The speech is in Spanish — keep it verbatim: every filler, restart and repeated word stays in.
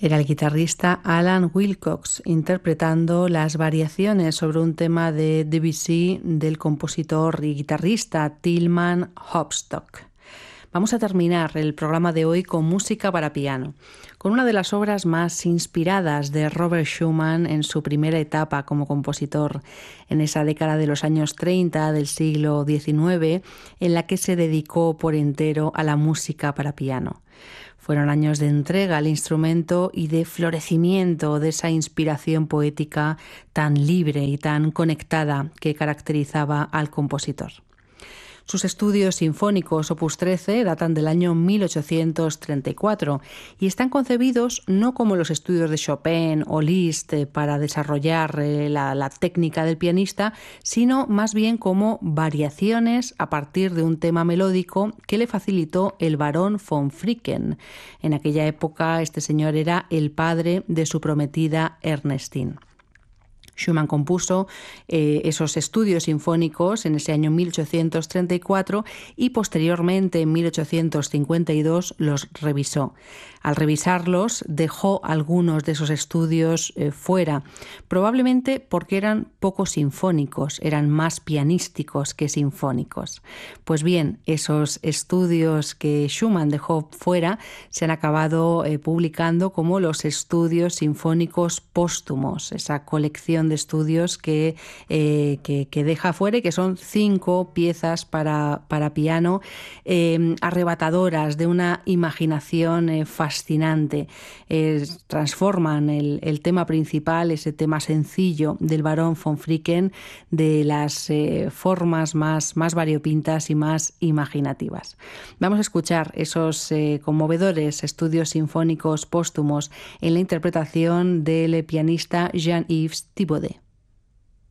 Era el guitarrista Alan Wilcox interpretando las variaciones sobre un tema de Debussy del compositor y guitarrista Tilman Hopstock. Vamos a terminar el programa de hoy con música para piano, con una de las obras más inspiradas de Robert Schumann en su primera etapa como compositor, en esa década de los años treinta del siglo diecinueve, en la que se dedicó por entero a la música para piano. Fueron años de entrega al instrumento y de florecimiento de esa inspiración poética tan libre y tan conectada que caracterizaba al compositor. Sus estudios sinfónicos Opus trece datan del año mil ochocientos treinta y cuatro y están concebidos no como los estudios de Chopin o Liszt para desarrollar eh, la, la técnica del pianista, sino más bien como variaciones a partir de un tema melódico que le facilitó el barón von Fricken. En aquella época este señor era el padre de su prometida Ernestine. Schumann compuso eh, esos estudios sinfónicos en ese año mil ochocientos treinta y cuatro y posteriormente en mil ochocientos cincuenta y dos los revisó. Al revisarlos dejó algunos de esos estudios eh, fuera, probablemente porque eran poco sinfónicos, eran más pianísticos que sinfónicos. Pues bien, esos estudios que Schumann dejó fuera se han acabado eh, publicando como los estudios sinfónicos póstumos, esa colección de estudios que, eh, que, que deja fuera y que son cinco piezas para, para piano eh, arrebatadoras de una imaginación eh, fascinante. Eh, transforman el, el tema principal, ese tema sencillo del barón von Fricken, de las eh, formas más, más variopintas y más imaginativas. Vamos a escuchar esos eh, conmovedores estudios sinfónicos póstumos en la interpretación del pianista Jean-Yves Thibaudet.